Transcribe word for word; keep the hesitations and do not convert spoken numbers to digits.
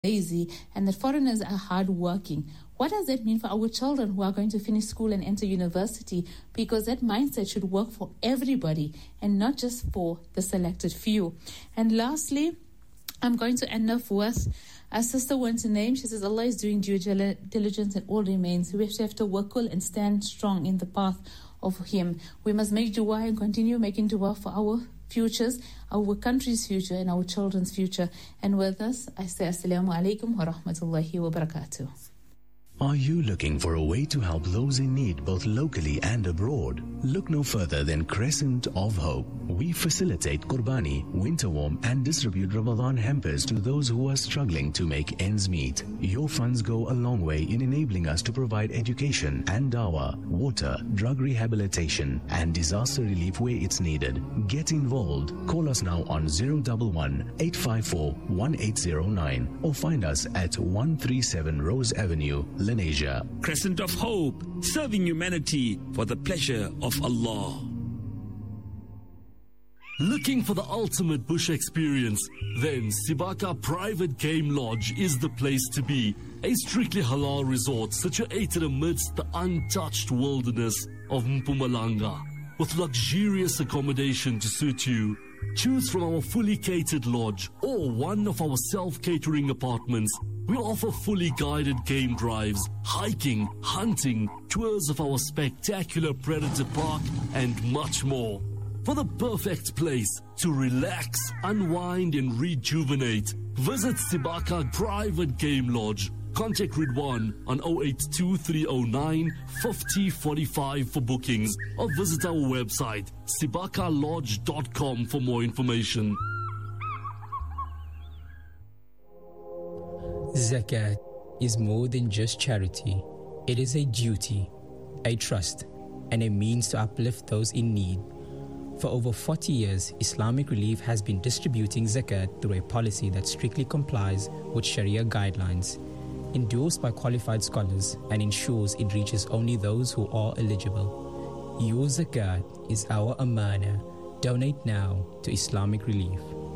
lazy and that foreigners are hardworking. What does that mean for our children who are going to finish school and enter university? Because that mindset should work for everybody and not just for the selected few. And lastly, I'm going to end off with our sister wants a name. She says, Allah is doing due diligence and all remains. We have to have tawakkul and stand strong in the path of Him. We must make dua and continue making dua for our futures, our country's future and our children's future. And with us, I say Assalamu alaikum wa rahmatullahi wa barakatuh. Are you looking for a way to help those in need both locally and abroad? Look no further than Crescent of Hope. We facilitate Qurbani, winter warm and distribute Ramadan hampers to those who are struggling to make ends meet. Your funds go a long way in enabling us to provide education and dawah, water, drug rehabilitation and disaster relief where it's needed. Get involved. Call us now on zero one one, eight five four, one eight zero nine or find us at one thirty-seven Rose Avenue, Lenasia. Crescent of Hope, serving humanity for the pleasure of Allah. Looking for the ultimate bush experience? Then Sibaka Private Game Lodge is the place to be. A strictly halal resort situated amidst the untouched wilderness of Mpumalanga, with luxurious accommodation to suit you. Choose from our fully catered lodge or one of our self-catering apartments. We offer fully guided game drives, hiking, hunting, tours of our spectacular Predator Park, and much more. For the perfect place to relax, unwind, and rejuvenate, visit Sibaka Private Game Lodge. Contact Ridwan on zero eight two three zero nine, five zero four five for bookings or visit our website sibaka lodge dot com for more information. Zakat is more than just charity. It is a duty, a trust, and a means to uplift those in need. For over forty years, Islamic Relief has been distributing zakat through a policy that strictly complies with Sharia guidelines, endorsed by qualified scholars, and ensures it reaches only those who are eligible. Your zakat is our amana. Donate now to Islamic Relief.